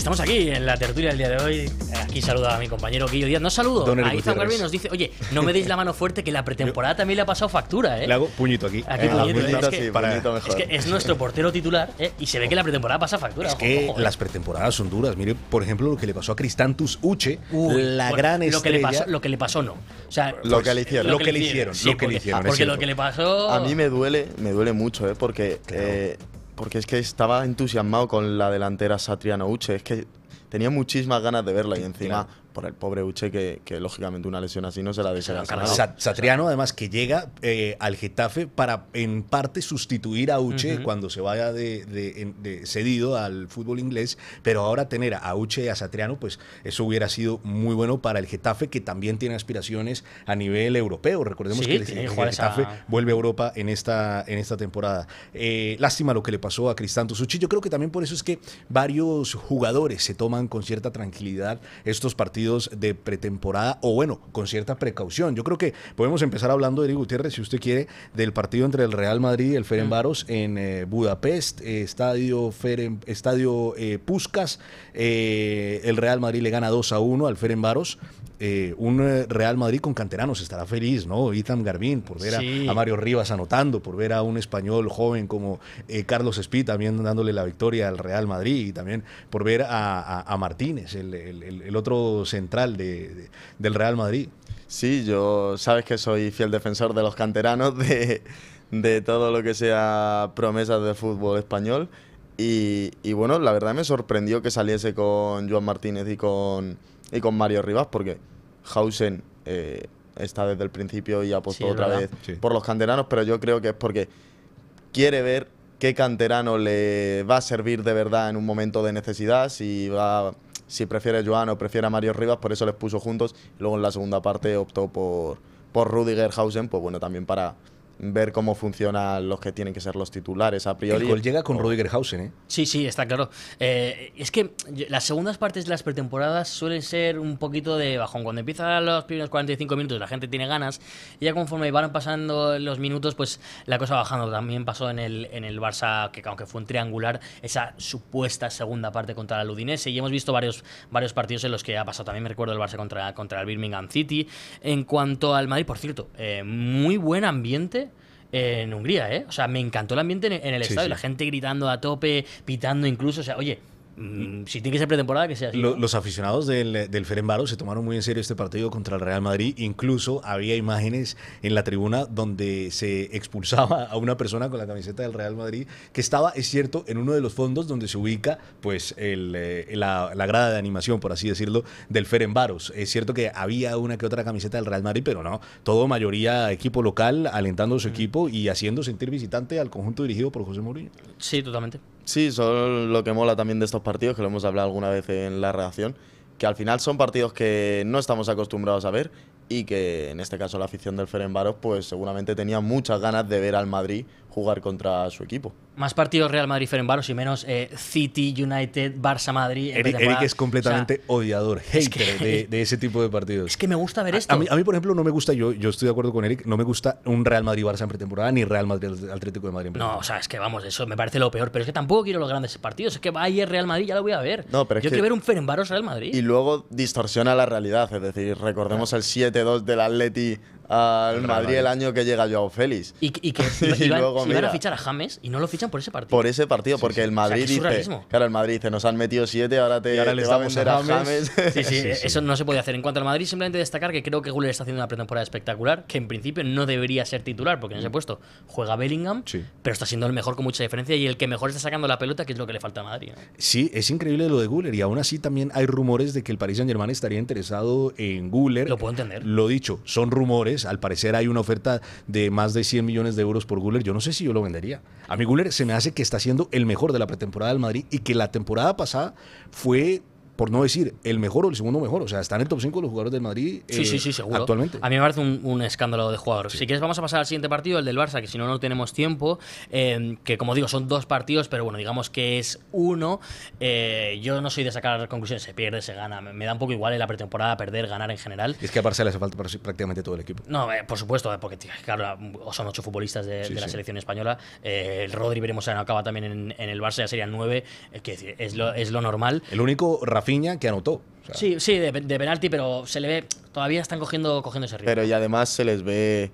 Estamos aquí en la tertulia del día de hoy. Aquí saluda a mi compañero Guillo Díaz. No saludo. A Izan Garbi nos dice, oye, no me deis la mano fuerte, que la pretemporada también le ha pasado factura, ¿eh? Le hago puñito aquí. Puñito, sí, puñito mejor. Es que es nuestro portero titular, y se ve que la pretemporada pasa factura. Es que las pretemporadas son duras. Mire, por ejemplo, lo que le pasó a Cristantus Uche, gran estrella. Lo que le pasó no. O sea, lo que le hicieron. Lo que le hicieron. Porque lo que le pasó… A mí me duele mucho, porque… Claro. Porque es que estaba entusiasmado con la delantera Satriano Uche. Es que tenía muchísimas ganas de verla y encima por el pobre Uche que lógicamente una lesión así no se la desea. Satriano además que llega al Getafe para en parte sustituir a Uche cuando se vaya de cedido al fútbol inglés, pero ahora tener a Uche y a Satriano, pues eso hubiera sido muy bueno para el Getafe, que también tiene aspiraciones a nivel europeo. Recordemos que el Getafe vuelve a Europa en esta temporada. Lástima lo que le pasó a Cristantus Uche. Yo creo que también por eso es que varios jugadores se toman con cierta tranquilidad estos partidos de pretemporada, o bueno, con cierta precaución. Yo creo que podemos empezar hablando, Eric Gutiérrez, si usted quiere, del partido entre el Real Madrid y el Ferencváros en Budapest, estadio Puskás. El Real Madrid le gana 2-1 al Ferencváros. Un Real Madrid con canteranos estará feliz, ¿no? Izan Garbi, por ver a Mario Rivas anotando, por ver a un español joven como Carlos Espí también dándole la victoria al Real Madrid, y también por ver a Martínez, el otro central del Real Madrid. Sí, yo sabes que soy fiel defensor de los canteranos, de todo lo que sea promesas del fútbol español. Y bueno, la verdad me sorprendió que saliese con Joan Martínez y con Mario Rivas, porque Hausen está desde el principio y apostó otra vez por los canteranos, pero yo creo que es porque quiere ver qué canterano le va a servir de verdad en un momento de necesidad, si prefiere a Joan o prefiere a Mario Rivas, por eso les puso juntos. Y luego en la segunda parte optó por Rüdiger Hausen, pues bueno, también para ver cómo funcionan los que tienen que ser los titulares a priori. El gol llega con Rüdiger Hausen, ¿eh? Sí, está claro. Es que las segundas partes de las pretemporadas suelen ser un poquito de bajón. Cuando empiezan los primeros 45 minutos la gente tiene ganas, y ya conforme van pasando los minutos, pues la cosa va bajando. También pasó en el Barça, que aunque fue un triangular, esa supuesta segunda parte contra el Udinese, y hemos visto varios partidos en los que ha pasado. También me recuerdo el Barça contra el Birmingham City. En cuanto al Madrid, por cierto, muy buen ambiente en Hungría, ¿eh? O sea, me encantó el ambiente en el estadio, la gente gritando a tope, pitando incluso, o sea, oye, si tiene que ser pretemporada, que sea así, ¿no? Los aficionados del Ferencváros se tomaron muy en serio este partido contra el Real Madrid. Incluso había imágenes en la tribuna donde se expulsaba a una persona con la camiseta del Real Madrid, que estaba, es cierto, en uno de los fondos donde se ubica pues la grada de animación, por así decirlo, del Ferencváros. Es cierto que había una que otra camiseta del Real Madrid, pero no, todo mayoría equipo local, alentando a su equipo y haciendo sentir visitante al conjunto dirigido por José Mourinho. Sí, totalmente. Sí, son lo que mola también de estos partidos, que lo hemos hablado alguna vez en la redacción, que al final son partidos que no estamos acostumbrados a ver, y que en este caso la afición del Ferencváros pues seguramente tenía muchas ganas de ver al Madrid jugar contra su equipo. Más partidos Real Madrid-Ferencváros y menos City, United, Barça-Madrid. Eric es completamente odiador, hater de ese tipo de partidos. Es que me gusta ver esto. A mí, por ejemplo, no me gusta, yo estoy de acuerdo con Eric, no me gusta un Real Madrid-Barça en pretemporada, ni Real Madrid-Atlético de Madrid en pretemporada. No, o sea, es que vamos, eso me parece lo peor, pero es que tampoco quiero los grandes partidos. Es que Bayern Real Madrid ya lo voy a ver. No, pero yo quiero ver un Ferencváros-Real Madrid. Y luego distorsiona la realidad, es decir, recordemos el 7-2 del Atleti al Madrid el año que llega Joao Félix. Y que iban a fichar a James y no lo fichan por ese partido. Por ese partido, porque el Madrid dice, claro, el Madrid dice, nos han metido 7, ahora te va a vender a James. Sí, eso no se puede hacer. En cuanto al Madrid, simplemente destacar que creo que Güler está haciendo una pretemporada espectacular, que en principio no debería ser titular, porque en ese puesto juega Bellingham, pero está siendo el mejor con mucha diferencia y el que mejor está sacando la pelota, que es lo que le falta a Madrid, ¿no? Sí, es increíble lo de Güler, y aún así también hay rumores de que el Paris Saint-Germain estaría interesado en Güler. Lo puedo entender. Lo dicho, son rumores, al parecer hay una oferta de más de 100 millones de euros por Güler. Yo no sé si yo lo vendería. A mí Güler se me hace que está siendo el mejor de la pretemporada del Madrid, y que la temporada pasada fue por no decir el mejor o el segundo mejor. O sea, están en el top 5 los jugadores del Madrid Sí, seguro. actualmente. A mí me parece un escándalo de jugador. Si quieres, vamos a pasar al siguiente partido, el del Barça, que si no, no tenemos tiempo. Que como digo, son 2 partidos, pero bueno, digamos que es uno. Yo no soy de sacar conclusiones, se pierde, se gana. Me da un poco igual en la pretemporada perder, ganar en general. Es que a Barça le hace falta prácticamente todo el equipo. No, por supuesto, porque claro, son 8 futbolistas de la selección española. El Rodri veremos si no acaba también en el Barça, ya serían 9. Que es lo normal. El único Rafinha que anotó. Sí, de penalti, pero se le ve, todavía están cogiendo ese ritmo. Pero y además se les ve